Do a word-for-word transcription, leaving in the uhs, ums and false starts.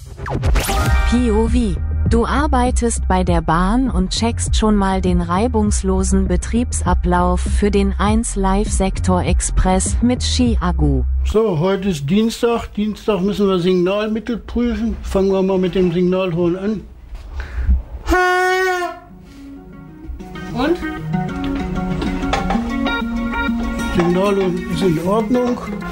P O V. Du arbeitest bei der Bahn und checkst schon mal den reibungslosen Betriebsablauf für den eins Live Sektor Express mit Chiago. So, heute ist Dienstag. Dienstag müssen wir Signalmittel prüfen. Fangen wir mal mit dem Signalton an. Und? Signalton ist in Ordnung.